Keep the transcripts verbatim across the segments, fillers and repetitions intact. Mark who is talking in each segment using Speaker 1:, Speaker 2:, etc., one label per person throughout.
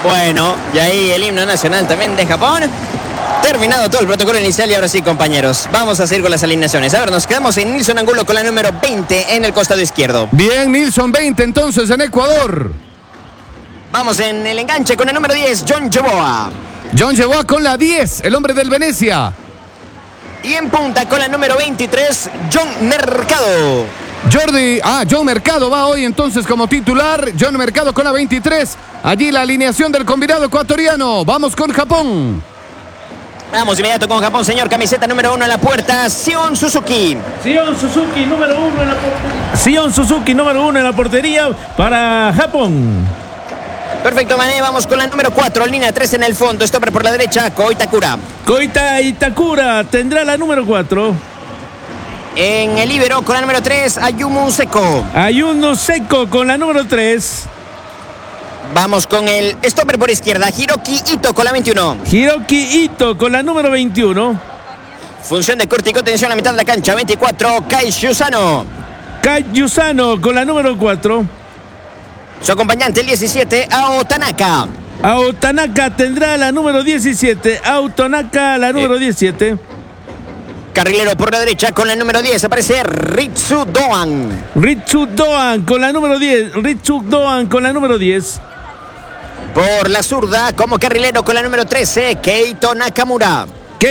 Speaker 1: Bueno, y ahí el himno nacional también de Japón. Terminado todo el protocolo inicial y ahora sí, compañeros, vamos a seguir con las alineaciones. A ver, nos quedamos en Nilson Angulo con la número veinte en el costado izquierdo.
Speaker 2: Bien, Nilson, veinte entonces en Ecuador.
Speaker 1: Vamos en el enganche con el número diez, John Yeboah.
Speaker 2: John Yeboah con la diez, el hombre del Venecia.
Speaker 1: Y en punta con la número veintitrés, John Mercado.
Speaker 2: Jordi, ah, John Mercado va hoy entonces como titular. John Mercado con la veintitrés. Allí la alineación del combinado ecuatoriano. Vamos con Japón.
Speaker 1: Vamos inmediato con Japón, señor. Camiseta número uno en la puerta, Sion Suzuki.
Speaker 3: Sion Suzuki número uno en la portería. Sion Suzuki número uno en la portería para Japón.
Speaker 1: Perfecto, Mané. Vamos con la número cuatro, línea tres en el fondo. Stopper por la derecha, Ko Itakura.
Speaker 3: Ko Itakura tendrá la número cuatro.
Speaker 1: En el líbero con la número tres, Ayumu Seko.
Speaker 3: Ayumu Seko con la número tres.
Speaker 1: Vamos con el stopper por izquierda, Hiroki Ito con la veintiuno.
Speaker 3: Hiroki Ito con la número veintiuno.
Speaker 1: Función de corte y contención a la mitad de la cancha, veinticuatro, Kai Yusano.
Speaker 3: Kai Yusano con la número cuatro.
Speaker 1: Su acompañante, el diecisiete, Ao Tanaka.
Speaker 3: Ao Tanaka tendrá la número diecisiete. Ao Tanaka la número eh. diecisiete.
Speaker 1: Carrilero por la derecha con la número diez aparece Ritsu Doan.
Speaker 3: Ritsu Doan con la número diez. Ritsu Doan con la número diez.
Speaker 1: Por la zurda como carrilero con la número trece, Keito Nakamura.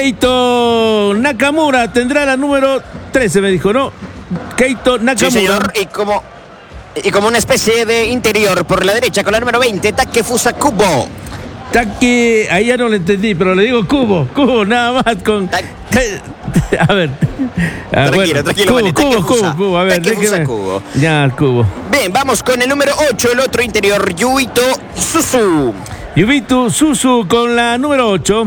Speaker 3: Keito Nakamura tendrá la número trece, me dijo, ¿no? Keito Nakamura.
Speaker 1: Sí, señor, y como, y como una especie de interior por la derecha con la número veinte, Takefusa Kubo.
Speaker 3: Taki, ahí ya no lo entendí, pero le digo Kubo, Kubo, nada más con... Ta... A ver.
Speaker 1: Ah, tranquilo, bueno. tranquilo.
Speaker 3: Cubo, cubo, cubo, cubo, a ver.
Speaker 1: Takefusa Kubo.
Speaker 3: Ya, el cubo.
Speaker 1: Bien, vamos con el número ocho, el otro interior, Yuito Suzu.
Speaker 3: Yuito Suzu con la número ocho.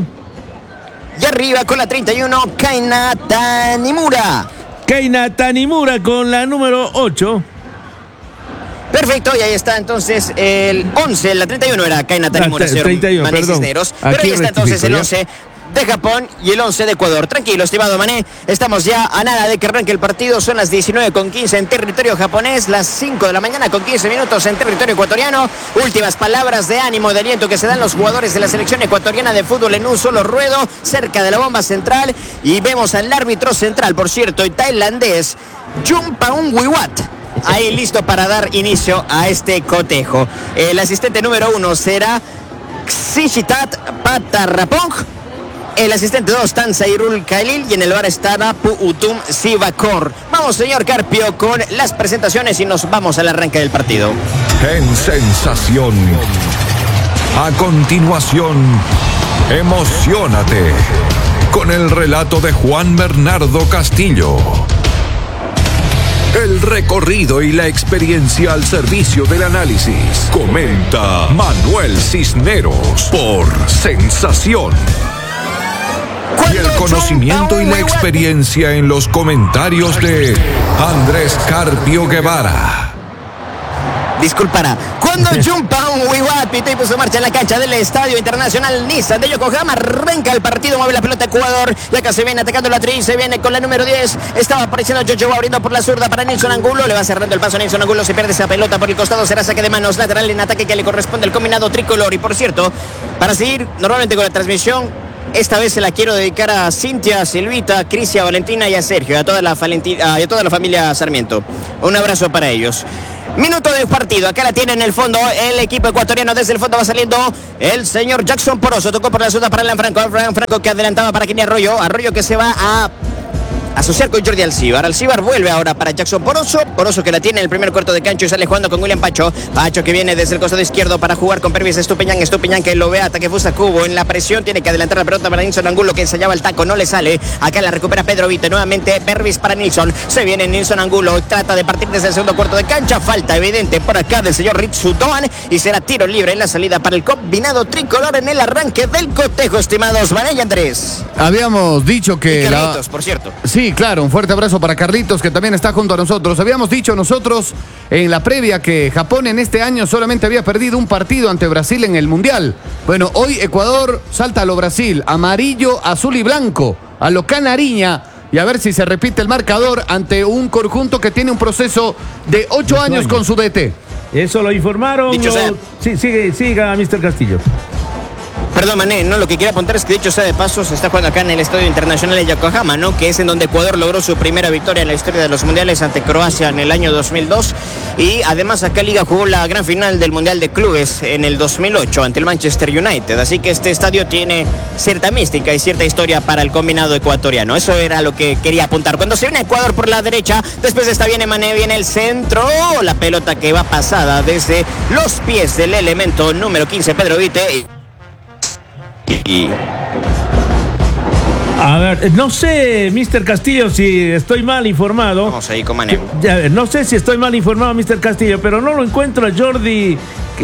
Speaker 1: Y arriba con la treinta y uno, Kaina Tanimura.
Speaker 3: Kaina Tanimura con la número ocho.
Speaker 1: Perfecto, y ahí está entonces el once, la treinta y uno era Kaina Tanimura, señor
Speaker 3: treinta y uno,
Speaker 1: Mané
Speaker 3: perdón.
Speaker 1: Cisneros. Pero ahí está entonces el once de Japón y el once de Ecuador. Tranquilo, estimado Mané, estamos ya a nada de que arranque el partido. Son las diecinueve con quince en territorio japonés, las cinco de la mañana con quince minutos en territorio ecuatoriano. Últimas palabras de ánimo, de aliento que se dan los jugadores de la selección ecuatoriana de fútbol en un solo ruedo, cerca de la bomba central. Y vemos al árbitro central, por cierto, el tailandés Jumpaung Wiwat, ahí listo para dar inicio a este cotejo. El asistente número uno será Xixitat Patarrapong. El asistente dos, Tansairul Khalil. Y en el bar estará Puutum Sivakor. Vamos, señor Carpio, con las presentaciones y nos vamos al arranque del partido.
Speaker 4: En sensación. A continuación, emociónate con el relato de Juan Bernardo Castillo. El recorrido y la experiencia al servicio del análisis. Comenta Manuel Cisneros por Sensación. Y el conocimiento y la experiencia en los comentarios de Andrés Carpio Guevara.
Speaker 1: Disculpará. Cuando Jumpaung Wiwat pitó y puso marcha en la cancha del Estadio Internacional Nissan de Yokohama, arranca el partido, mueve la pelota Ecuador. Y acá se viene atacando la tri, se viene con la número diez. Estaba apareciendo Jojo abriendo por la zurda para Nilson Angulo. Le va cerrando el paso a Nilson Angulo, se pierde esa pelota por el costado. Será saque de manos lateral en ataque que le corresponde al combinado tricolor. Y por cierto, para seguir normalmente con la transmisión, esta vez se la quiero dedicar a Cintia, a Silvita, a Crisia, a Valentina y a Sergio, a toda la, Valenti- a toda la familia Sarmiento. Un abrazo para ellos. Minuto de partido, acá la tiene en el fondo el equipo ecuatoriano. Desde el fondo va saliendo el señor Jackson Poroso. Tocó por la zurda para Alan Franco. Alan Franco que adelantaba para Kenny Arroyo. Arroyo que se va a asociar con Jordi Alcibar. Alcibar vuelve ahora para Jackson Poroso. Poroso que la tiene en el primer cuarto de cancha y sale jugando con William Pacho. Pacho que viene desde el costado izquierdo para jugar con Pervis Estupiñán. Estupiñán que lo ve a Takefusa Kubo en la presión. Tiene que adelantar la pelota para Nilson Angulo que ensayaba el taco. No le sale. Acá la recupera Pedro Vite. Nuevamente Pervis para Nilson. Se viene Nilson Angulo. Trata de partir desde el segundo cuarto de cancha. Falta evidente por acá del señor Ritsu Doan. Y será tiro libre en la salida para el combinado tricolor en el arranque del cotejo, estimados Mané y Andrés.
Speaker 2: Habíamos dicho que...
Speaker 1: Y Carlitos,
Speaker 2: la...
Speaker 1: por cierto.
Speaker 2: Sí, claro. Un fuerte abrazo para Carlitos, que también está junto a nosotros. Habíamos dicho nosotros en la previa que Japón en este año solamente había perdido un partido ante Brasil en el Mundial. Bueno, hoy Ecuador salta a lo Brasil, amarillo, azul y blanco, a lo Canariña, y a ver si se repite el marcador ante un conjunto que tiene un proceso de ocho años con su D T.
Speaker 3: Eso lo informaron.
Speaker 1: Dicho
Speaker 3: o...
Speaker 1: sea-
Speaker 3: Sí, sigue, siga, mister Castillo.
Speaker 1: Perdón, Mané, no, lo que quería apuntar es que dicho sea de paso, se está jugando acá en el Estadio Internacional de Yokohama, ¿no? Que es en donde Ecuador logró su primera victoria en la historia de los mundiales ante Croacia en el año dos mil dos. Y además acá Liga jugó la gran final del Mundial de Clubes en el dos mil ocho ante el Manchester United. Así que este estadio tiene cierta mística y cierta historia para el combinado ecuatoriano. Eso era lo que quería apuntar. Cuando se viene Ecuador por la derecha, después de esta viene Mané, viene el centro. La pelota que va pasada desde los pies del elemento número quince, Pedro Vite. Y
Speaker 3: A ver, no sé, mister Castillo, si estoy mal informado.
Speaker 1: vamos ahí con Mané.
Speaker 3: Ya, no sé si estoy mal informado, mister Castillo, pero no lo encuentro a Jordi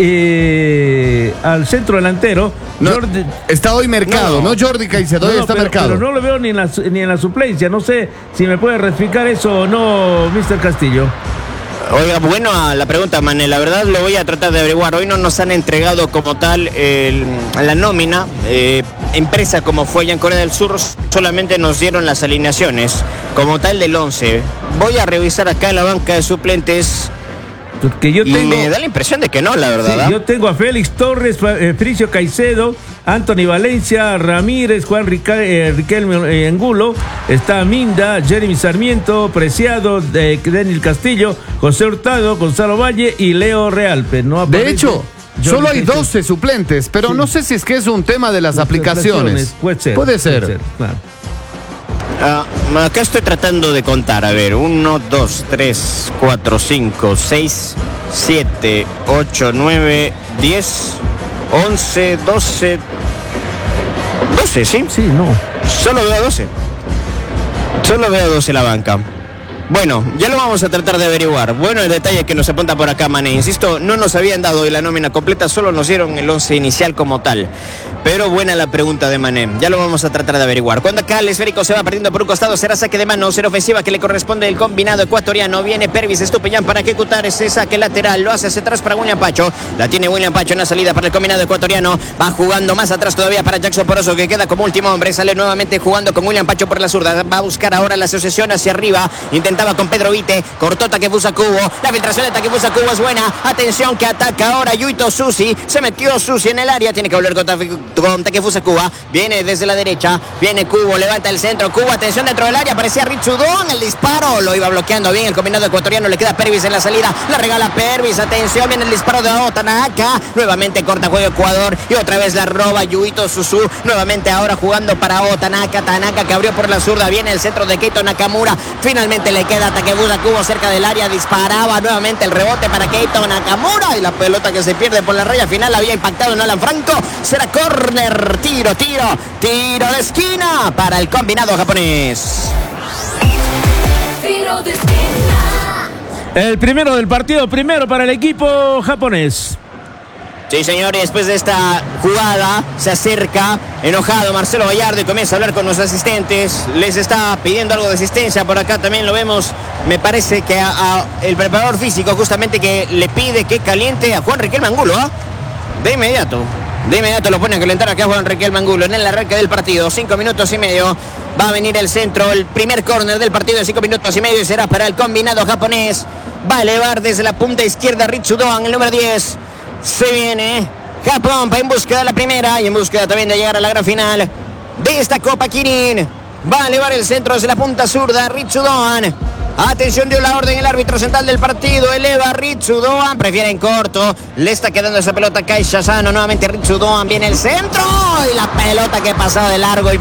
Speaker 3: eh, al centro delantero.
Speaker 2: No,
Speaker 3: Jordi,
Speaker 2: está hoy mercado,
Speaker 1: No.
Speaker 2: ¿no? Jordi Caicedo hoy
Speaker 3: no,
Speaker 2: está
Speaker 3: pero,
Speaker 2: mercado.
Speaker 3: pero no lo veo ni en, la, su- ni en la suplencia. No sé si me puede rectificar eso o no, mister Castillo.
Speaker 1: Oiga, bueno, a la pregunta, Mané, la verdad lo voy a tratar de averiguar. Hoy no nos han entregado como tal el- la nómina. Eh, empresa como fue allá en Corea del Sur, solamente nos dieron las alineaciones como tal del once. Voy a revisar acá en la banca de suplentes
Speaker 3: Porque yo
Speaker 1: y
Speaker 3: tengo...
Speaker 1: me da la impresión de que no, la verdad.
Speaker 3: Sí,
Speaker 1: ¿ah?
Speaker 3: yo tengo a Félix Torres, Fa- eh, Fricio Caicedo, Anthony Valencia, Ramírez, Juan Rica- eh, Riquelme eh, Angulo, está Minda, Jeremy Sarmiento, Preciado, eh, Daniel Castillo, José Hurtado, Gonzalo Valle y Leo Real. Pero no
Speaker 2: De
Speaker 3: aparece
Speaker 2: hecho,
Speaker 3: Jordi
Speaker 2: solo hay
Speaker 3: Caicedo.
Speaker 2: doce suplentes, pero
Speaker 3: Sí.
Speaker 2: no sé si es que es un tema de las aplicaciones.
Speaker 3: Puede ser.
Speaker 2: Puede ser.
Speaker 3: claro.
Speaker 1: Ah, acá estoy tratando de contar, a ver, uno, dos, tres, cuatro, cinco, seis, siete, ocho, nueve, diez, once, doce, doce, ¿sí?
Speaker 3: Sí, no.
Speaker 1: Solo veo doce. Solo veo doce la banca. Bueno, ya lo vamos a tratar de averiguar. Bueno, el detalle que nos apunta por acá, Mané. Insisto, no nos habían dado hoy la nómina completa, solo nos dieron el once inicial como tal. Pero buena la pregunta de Mané. Ya lo vamos a tratar de averiguar. Cuando acá el esférico se va perdiendo por un costado, será saque de mano, será ofensiva que le corresponde el combinado ecuatoriano. Viene Pervis Estupiñán para ejecutar ese saque lateral. Lo hace hacia atrás para William Pacho. La tiene William Pacho en la salida para el combinado ecuatoriano. Va jugando más atrás todavía para Jackson Poroso, que queda como último hombre. Sale nuevamente jugando con William Pacho por la zurda. Va a buscar ahora la asociación hacia arriba. Intentaba con Pedro Vite. Cortó Takefusa Kubo. La filtración de Takefusa Kubo es buena. Atención que ataca ahora Yuito Susi. Se metió Susi en el área. Tiene que volver con, Tafe- con Takefusa Kubo. Viene desde la derecha. Viene Kubo. Levanta el centro. Kubo. Atención dentro del área. Parecía Ritsudon. El disparo. Lo iba bloqueando bien el combinado ecuatoriano. Le queda Pervis en la salida. La regala Pervis. Atención. Viene el disparo de Otanaka. Nuevamente corta juego Ecuador. Y otra vez la roba Yuito Susu. Nuevamente ahora jugando para Otanaka. Tanaka que abrió por la zurda. Viene el centro de Keito Nakamura. Finalmente le queda Takefusa Kubo cerca del área. Disparaba nuevamente el rebote para Keito Nakamura. Y la pelota que se pierde por la raya final había impactado en Alan Franco. Será córner. Tiro, tiro, tiro de esquina para el combinado japonés.
Speaker 5: Tiro de esquina.
Speaker 3: El primero del partido, primero para el equipo japonés.
Speaker 1: Sí, señor, y después de esta jugada se acerca enojado Marcelo Gallardo y comienza a hablar con los asistentes. Les está pidiendo algo de asistencia. Por acá también lo vemos. Me parece que a, a el preparador físico justamente que le pide que caliente a Juan Riquelme Angulo, ¿ah? De inmediato. De inmediato lo pone a calentar acá Juan Riquelme Angulo en el arranque del partido. Cinco minutos y medio. Va a venir el centro, el primer córner del partido de cinco minutos y medio y será para el combinado japonés. Va a elevar desde la punta izquierda Ritsudoan, el número diez. Se viene Japón va en búsqueda de la primera y en búsqueda también de llegar a la gran final de esta Copa Kirin. Va a elevar el centro desde la punta zurda Ritsudoan. Atención, dio la orden el árbitro central del partido. Eleva Ritsudoan, prefiere en corto. Le está quedando esa pelota a Kai Shasano. Nuevamente Ritsudoan, viene el centro y la pelota que pasaba de largo y